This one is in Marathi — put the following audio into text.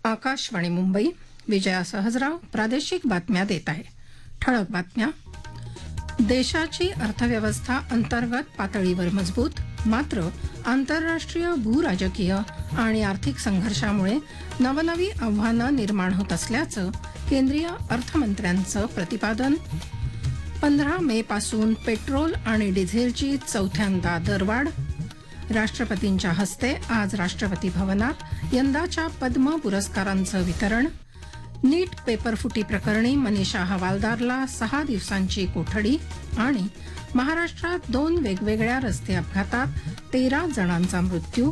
आकाशवाणी मुंबई. विजया सहजराव प्रादेशिक बातम्या देत आहे. ठळक बातम्या. देशाची अर्थव्यवस्था अंतर्गत पातळीवर मजबूत, मात्र आंतरराष्ट्रीय भूराजकीय आणि आर्थिक संघर्षामुळे नवनवी आव्हानं निर्माण होत असल्याचं केंद्रीय अर्थमंत्र्यांचं प्रतिपादन. 15 मे पासून पेट्रोल आणि डिझेलची चौथ्यांदा दरवाढ. राष्ट्रपतींच्या हस्ते आज राष्ट्रपती भवनात यंदाच्या पद्म पुरस्कारांचं वितरण. नीट पेपरफुटी प्रकरणी मनीषा हवालदारला 6 दिवसांची कोठडी. आणि महाराष्ट्रात 2 वेगवेगळ्या रस्ते अपघातात 13 जणांचा मृत्यू.